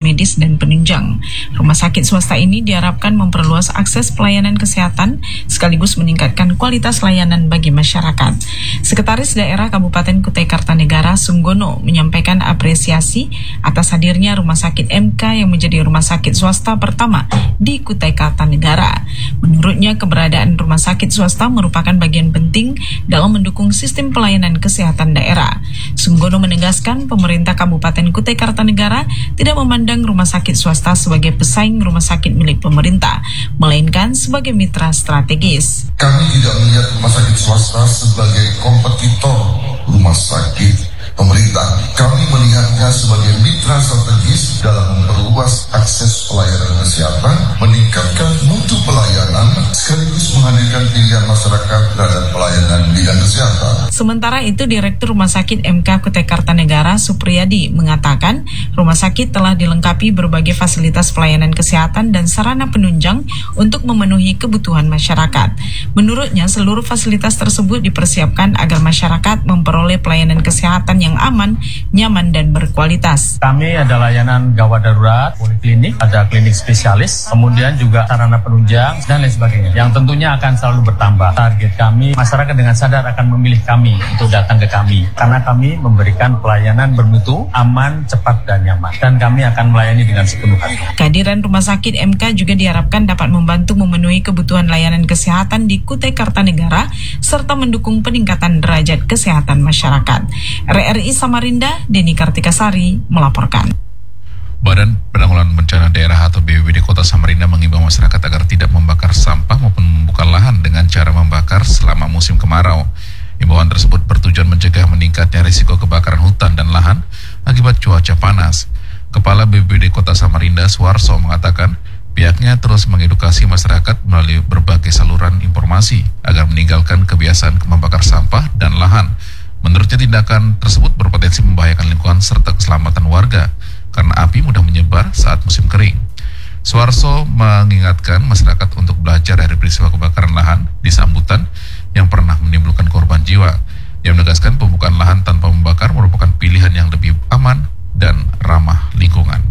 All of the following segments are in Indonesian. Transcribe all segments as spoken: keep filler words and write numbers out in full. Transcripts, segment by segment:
medis dan penunjang. Rumah sakit swasta ini diharapkan memperluas akses pelayanan kesehatan sekaligus meningkatkan kualitas layanan bagi masyarakat. Sekretaris Daerah Kabupaten Kutai Kartanegara Sunggono menyampaikan apresiasi atas hadirnya Rumah Sakit M K yang menjadi rumah sakit swasta pertama di Kutai Kartanegara. Menurutnya, keberadaan rumah sakit swasta merupakan bagian penting dalam mendukung sistem pelayanan kesehatan daerah. Sunggono menegaskan pemerintah Kabupaten Kutai Kartanegara tidak memandang rumah sakit swasta sebagai pesaing rumah sakit milik pemerintah, melainkan sebagai mitra strategis. Kami tidak melihat rumah sakit swasta sebagai kompetitor rumah sakit pemerintah. Kami melihatnya sebagai mitra strategis dalam memperluas akses pelayanan kesehatan, meningkatkan mutu pelayanan, sekaligus menghadirkan pilihan masyarakat terhadap pelayanan bidang kesehatan. Sementara itu, Direktur Rumah Sakit M K Kutai Kartanegara Supriyadi mengatakan rumah sakit telah dilengkapi berbagai fasilitas pelayanan kesehatan dan sarana penunjang untuk memenuhi kebutuhan masyarakat. Menurutnya, seluruh fasilitas tersebut dipersiapkan agar masyarakat memperoleh pelayanan kesehatan yang aman, nyaman, dan berkualitas. Kami ada layanan gawat darurat, poliklinik, ada klinik spesialis, kemudian juga sarana penunjang, dan lain sebagainya, yang tentunya akan selalu bertambah. Target kami, masyarakat dengan sadar akan memilih kami untuk datang ke kami, karena kami memberikan pelayanan bermutu, aman, cepat, dan nyaman. Dan kami akan melayani dengan sepenuh hati. Kehadiran Rumah Sakit M K juga diharapkan dapat membantu memenuhi kebutuhan layanan kesehatan di Kutai Kartanegara, serta mendukung peningkatan derajat kesehatan masyarakat. R R I Samarinda, Denny Kartikasari melaporkan. Badan Penanggulangan Bencana Daerah atau B P B D Kota Samarinda mengimbau masyarakat agar tidak membakar sampah maupun membuka lahan dengan cara membakar selama musim kemarau. Imbauan tersebut bertujuan mencegah meningkatnya risiko kebakaran hutan dan lahan akibat cuaca panas. Kepala B P B D Kota Samarinda, Suarso, mengatakan pihaknya terus mengedukasi masyarakat melalui berbagai saluran informasi agar meninggalkan kebiasaan membakar sampah dan lahan. Menurutnya, tindakan tersebut berpotensi membahayakan lingkungan serta keselamatan warga karena api mudah menyebar saat musim kering. Suarso mengingatkan masyarakat untuk belajar dari peristiwa kebakaran lahan di Sambutan yang pernah menimbulkan korban jiwa. Dia menegaskan pembukaan lahan tanpa membakar merupakan pilihan yang lebih aman dan ramah lingkungan.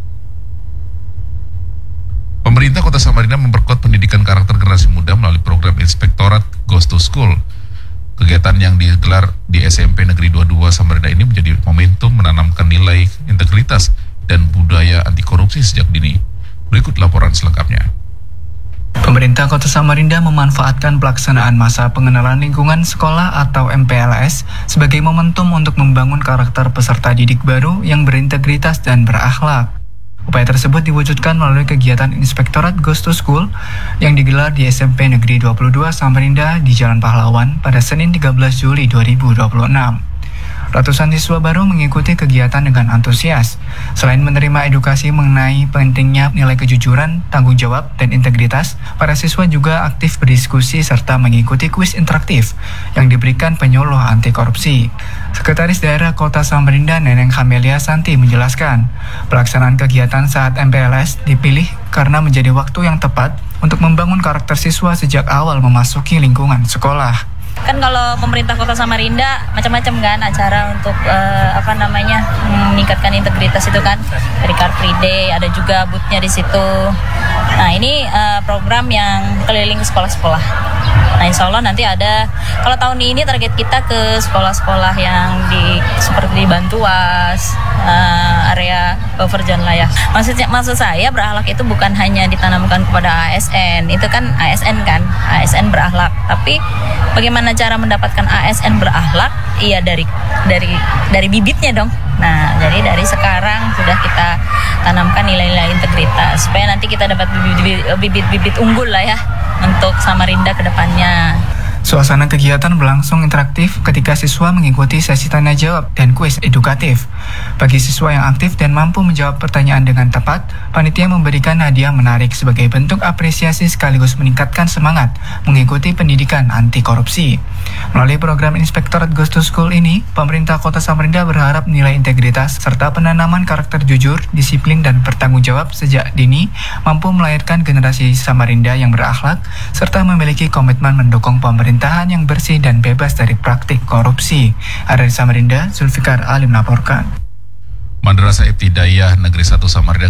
Pemerintah Kota Samarinda memperkuat pendidikan karakter generasi muda melalui program Inspektorat Goes to School. Kegiatan yang digelar di S M P Negeri dua puluh dua Samarinda ini menjadi momentum menanamkan nilai integritas dan budaya anti korupsi sejak dini. Berikut laporan selengkapnya. Pemerintah Kota Samarinda memanfaatkan pelaksanaan masa pengenalan lingkungan sekolah atau M P L S sebagai momentum untuk membangun karakter peserta didik baru yang berintegritas dan berakhlak. Upaya tersebut diwujudkan melalui kegiatan Inspektorat Goes to School yang digelar di S M P Negeri dua puluh dua Samarinda di Jalan Pahlawan pada Senin tiga belas Juli dua ribu dua puluh enam. Ratusan siswa baru mengikuti kegiatan dengan antusias. Selain menerima edukasi mengenai pentingnya nilai kejujuran, tanggung jawab, dan integritas, para siswa juga aktif berdiskusi serta mengikuti kuis interaktif yang diberikan penyuluh anti korupsi. Sekretaris Daerah Kota Samarinda Neneng Kamelia Santi menjelaskan, pelaksanaan kegiatan saat M P L S dipilih karena menjadi waktu yang tepat untuk membangun karakter siswa sejak awal memasuki lingkungan sekolah. Kan kalau pemerintah Kota Samarinda macam-macam kan acara untuk uh, apa namanya meningkatkan integritas itu kan, dari Car Free Day, ada juga booth-nya di situ. Nah ini uh, program yang keliling sekolah-sekolah. Nah insya Allah nanti ada, kalau tahun ini target kita ke sekolah-sekolah yang di seperti di Bantuas, uh, area buffer jalan layang. Maksudnya maksud saya berakhlak itu bukan hanya ditanamkan kepada A S N, itu kan A S N kan, A S N berakhlak. Tapi bagaimana cara mendapatkan A S N berakhlak? Iya dari dari dari bibitnya dong. Nah, jadi dari sekarang sudah kita tanamkan nilai-nilai integritas supaya nanti kita dapat bibit-bibit unggul lah ya untuk Samarinda ke depannya. Suasana kegiatan berlangsung interaktif ketika siswa mengikuti sesi tanya jawab dan kuis edukatif. Bagi siswa yang aktif dan mampu menjawab pertanyaan dengan tepat, panitia memberikan hadiah menarik sebagai bentuk apresiasi sekaligus meningkatkan semangat mengikuti pendidikan anti korupsi. Melalui program Inspektorat Goes to School ini, pemerintah Kota Samarinda berharap nilai integritas serta penanaman karakter jujur, disiplin, dan bertanggung jawab sejak dini mampu melahirkan generasi Samarinda yang berakhlak serta memiliki komitmen mendukung pemerintahan yang bersih dan bebas dari praktik korupsi. Dari Samarinda, Zulfikar Ali melaporkan. Madrasah Ibtidaiyah Negeri satu Samarinda